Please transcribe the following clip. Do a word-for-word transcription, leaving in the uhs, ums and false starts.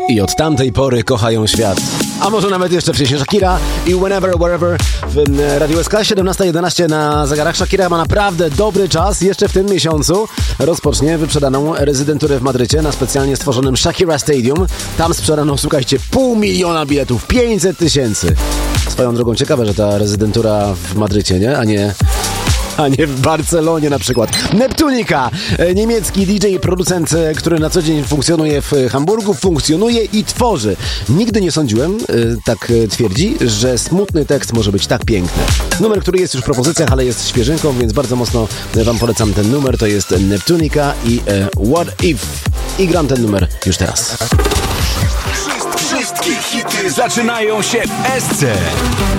i od tamtej pory kochają świat. A może nawet jeszcze wcześniej Shakira i Whenever, Wherever w Radiu S K. siedemnasta jedenaście na zegarach. Shakira ma naprawdę dobry czas. Jeszcze w tym miesiącu rozpocznie wyprzedaną rezydenturę w Madrycie na specjalnie stworzonym Shakira Stadium. Tam sprzedano, słuchajcie, pół miliona biletów, pięćset tysięcy. Swoją drogą ciekawe, że ta rezydentura w Madrycie, nie? A nie... a nie w Barcelonie na przykład. Neptunika, niemiecki D J i producent, który na co dzień funkcjonuje w Hamburgu, funkcjonuje i tworzy. Nigdy nie sądziłem, tak twierdzi, że smutny tekst może być tak piękny. Numer, który jest już w propozycjach, ale jest świeżynką, więc bardzo mocno wam polecam ten numer. To jest Neptunika i What If. I gram ten numer już teraz. Wszystkie hity zaczynają się w S C.